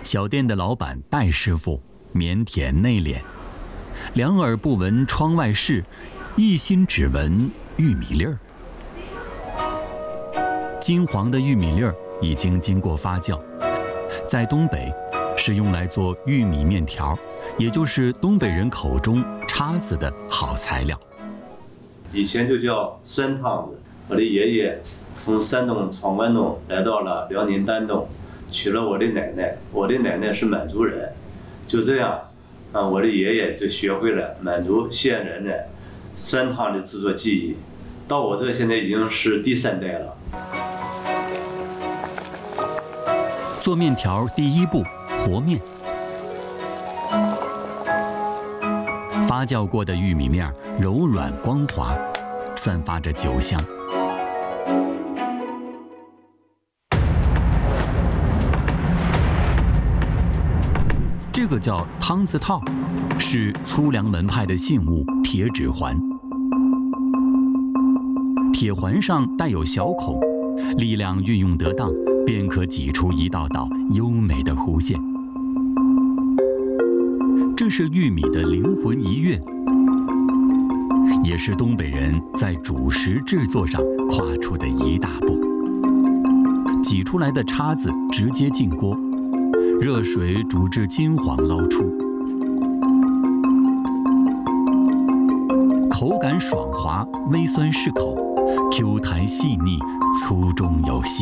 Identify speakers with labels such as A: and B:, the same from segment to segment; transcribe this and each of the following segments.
A: 小店的老板戴师傅腼腆内敛，两耳不闻窗外事，一心只闻玉米粒儿。金黄的玉米粒儿已经经过发酵，在东北是用来做玉米面条，也就是东北人口中叉子的好材料。
B: 以前就叫酸汤子。我的爷爷从山东闯关东来到了辽宁丹东，娶了我的奶奶。我的奶奶是满族人，就这样，我的爷爷就学会了满族县人的酸汤的制作技艺。到我这现在已经是第3代了。
A: 做面条第一步，和面。发酵过的玉米面柔软光滑，散发着酒香。这个叫汤字套，是粗粮门派的信物铁指环。铁环上带有小孔，力量运用得当，便可挤出一道道优美的弧线。这是玉米的灵魂一跃，也是东北人在主食制作上跨出的一大步。挤出来的叉子直接进锅，热水煮至金黄捞出，口感爽滑，微酸适口， Q 弹细腻，粗中有细。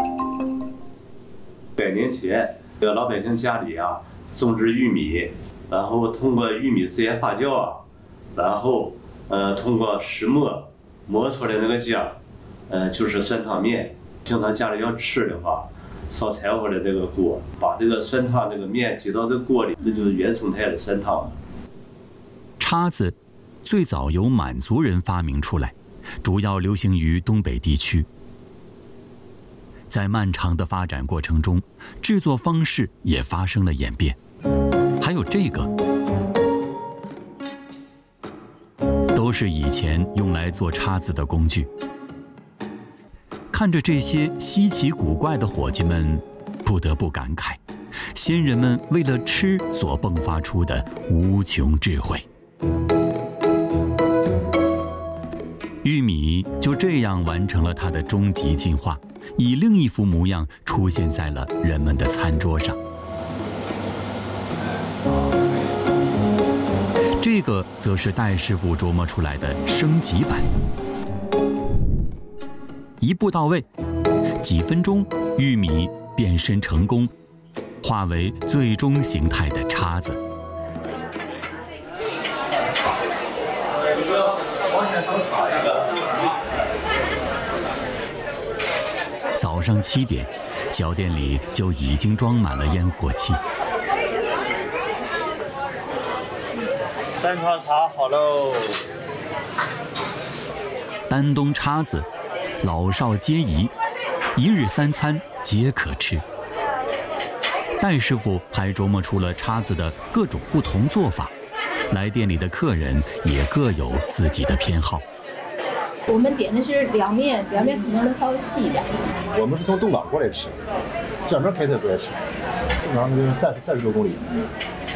B: 100年前，老百姓家里种植玉米，然后通过玉米自然发酵然后通过石磨磨出来那个浆，就是酸汤面。平常家里要吃的话，烧柴火的这个锅，把这个酸汤这个面挤到这个锅里，这就是原生态的酸汤了。
A: 叉子最早由满族人发明出来，主要流行于东北地区。在漫长的发展过程中，制作方式也发生了演变。还有这个，都是以前用来做叉子的工具。看着这些稀奇古怪的伙计们，不得不感慨，先人们为了吃所迸发出的无穷智慧。玉米就这样完成了它的终极进化，以另一副模样出现在了人们的餐桌上。这个则是戴师傅琢磨出来的升级版。一步到位，几分钟，玉米变身成功，化为最终形态的叉子。早上7点，小店里就已经装满了烟火气。
B: 3串茶好喽！
A: 丹东叉子，老少皆宜，1日3餐皆可吃。戴师傅还琢磨出了叉子的各种不同做法，来店里的客人也各有自己的偏好。
C: 我们点的是凉面，凉面可能能稍微细一点。
D: 我们是从东港过来吃，专门开车过来吃，东港就是30多公里。